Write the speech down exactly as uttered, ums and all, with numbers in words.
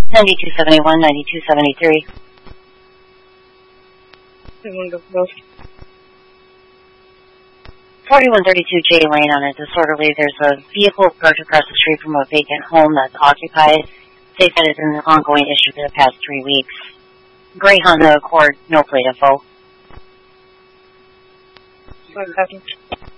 ninety-two seventy-one, ninety-two seventy-three. Wonderful. forty-one thirty-two J Lane on a disorderly. There's a vehicle parked across the street from a vacant home that's occupied. They said it's an ongoing issue for the past three weeks. Gray Honda Accord, no plate info. What happened?